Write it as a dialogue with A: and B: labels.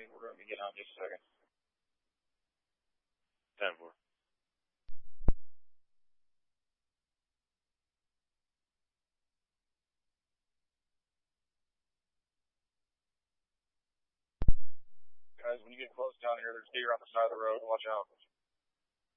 A: We're going to get on in just a second.
B: 10-4.
A: Guys, when you get close down here, there's deer on the side of the road. Watch out.